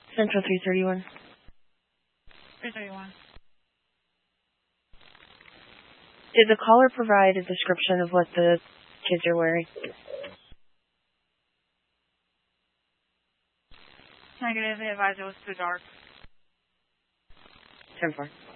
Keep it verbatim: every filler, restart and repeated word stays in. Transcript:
Central three thirty-one. three thirty-one. Did the caller provide a description of what the kids are wearing? Negative. They advised it was too dark. ten four.